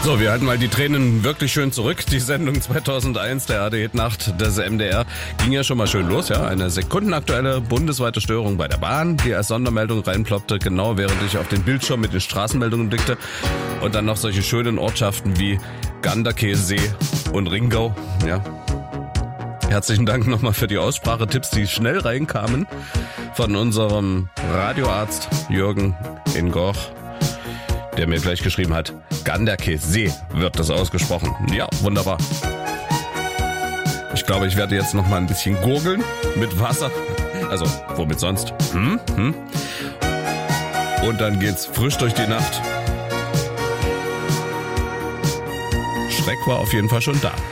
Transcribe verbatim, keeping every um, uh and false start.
So, wir halten mal die Tränen wirklich schön zurück. Die Sendung zweitausendeins der A R D-Nacht des M D R ging ja schon mal schön los. Ja, eine sekundenaktuelle bundesweite Störung bei der Bahn, die als Sondermeldung reinploppte, genau während ich auf den Bildschirm mit den Straßenmeldungen blickte. Und dann noch solche schönen Ortschaften wie Ganderkesee und Ringau. Ja. Herzlichen Dank nochmal für die Aussprachetipps, die schnell reinkamen von unserem Radioarzt Jürgen in Gorch, der mir gleich geschrieben hat, Ganderkesee wird das ausgesprochen. Ja, wunderbar. Ich glaube, ich werde jetzt noch mal ein bisschen gurgeln mit Wasser. Also, womit sonst? Hm? Hm? Und dann geht's frisch durch die Nacht. Schreck war auf jeden Fall schon da.